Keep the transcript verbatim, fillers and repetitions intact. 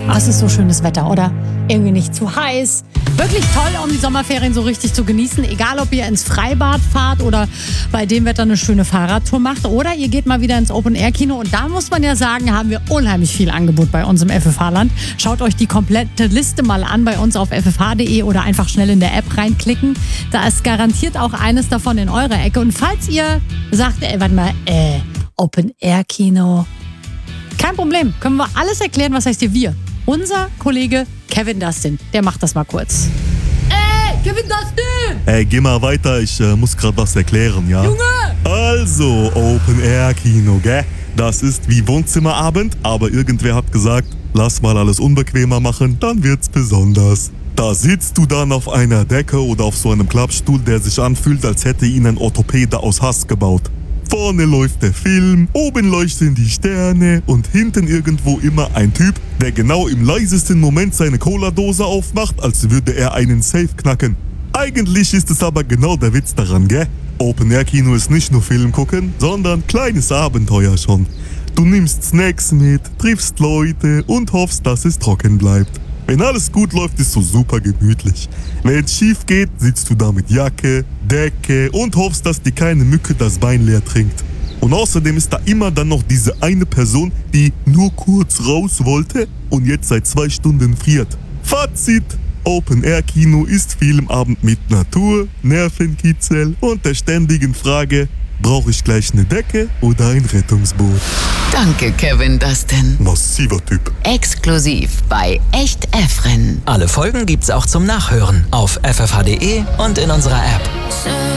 Oh, es ist so schönes Wetter, oder? Irgendwie nicht zu heiß. Wirklich toll, um die Sommerferien so richtig zu genießen. Egal, ob ihr ins Freibad fahrt oder bei dem Wetter eine schöne Fahrradtour macht. Oder ihr geht mal wieder ins Open-Air-Kino. Und da muss man ja sagen, haben wir unheimlich viel Angebot bei uns im F F H-Land. Schaut euch die komplette Liste mal an bei uns auf f f h punkt d e oder einfach schnell in der App reinklicken. Da ist garantiert auch eines davon in eurer Ecke. Und falls ihr sagt, ey, warte mal, äh, Open-Air-Kino, kein Problem. Können wir alles erklären, was heißt hier wir? Unser Kollege Kevin Dustin, der macht das mal kurz. Ey, Kevin Dustin! Ey, geh mal weiter, ich äh, muss gerade was erklären, ja? Junge! Also, Open-Air-Kino, gell? Das ist wie Wohnzimmerabend, aber irgendwer hat gesagt, lass mal alles unbequemer machen, dann wird's besonders. Da sitzt du dann auf einer Decke oder auf so einem Klappstuhl, der sich anfühlt, als hätte ihn ein Orthopäde aus Hass gebaut. Vorne läuft der Film, oben leuchten die Sterne und hinten irgendwo immer ein Typ, der genau im leisesten Moment seine Cola-Dose aufmacht, als würde er einen Safe knacken. Eigentlich ist es aber genau der Witz daran, gell? Open-Air-Kino ist nicht nur Film gucken, sondern kleines Abenteuer schon. Du nimmst Snacks mit, triffst Leute und hoffst, dass es trocken bleibt. Wenn alles gut läuft, ist so super gemütlich. Wenn es schief geht, sitzt du da mit Jacke, Decke und hoffst, dass dir keine Mücke das Bein leer trinkt. Und außerdem ist da immer dann noch diese eine Person, die nur kurz raus wollte und jetzt seit zwei Stunden friert. Fazit: Open-Air-Kino ist Filmabend mit Natur, Nervenkitzel und der ständigen Frage, brauche ich gleich eine Decke oder ein Rettungsboot? Danke, Kevin Dustin. Massiver Typ. Exklusiv bei Echt Efren. Alle Folgen gibt's auch zum Nachhören auf f f h punkt d e und in unserer App.